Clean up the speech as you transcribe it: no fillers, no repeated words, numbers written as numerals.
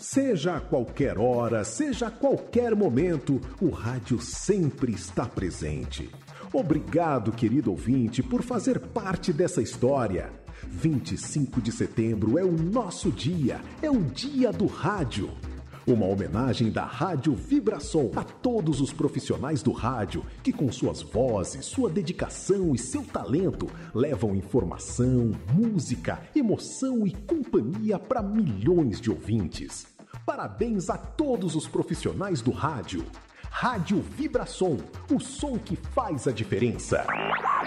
Seja a qualquer hora, seja a qualquer momento, o rádio sempre está presente. Obrigado, querido ouvinte, por fazer parte dessa história. 25 de setembro é o nosso dia, é o Dia do Rádio. Uma homenagem da Rádio Vibração a todos os profissionais do rádio que, com suas vozes, sua dedicação e seu talento, levam informação, música, emoção e companhia para milhões de ouvintes. Parabéns a todos os profissionais do rádio. Rádio Vibração, o som que faz a diferença.